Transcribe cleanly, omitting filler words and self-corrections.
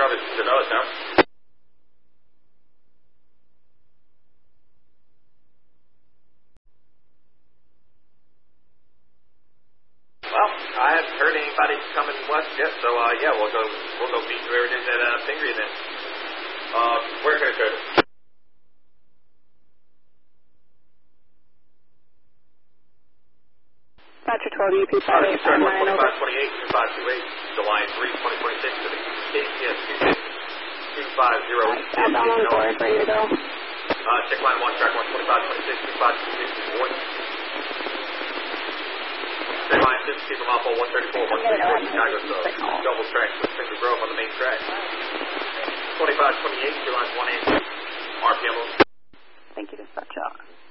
Travis, develop now. Well, I haven't heard anybody coming west yet, so yeah, we'll go beat whoever did that Pingree then. Where can I go? Roger 12 UP 5859 over. 2528, 2528, July 3, 2026 to the KCS 250. I'm on board, ready to go. Check line 1, track 1, 2526, 2526, Ward. Check line 6, keep them off on 134, 134, Chicago, so double track with Finger Grove on the main track. 2528, 2 lines 1 and 2, RPM. Thank you, dispatch.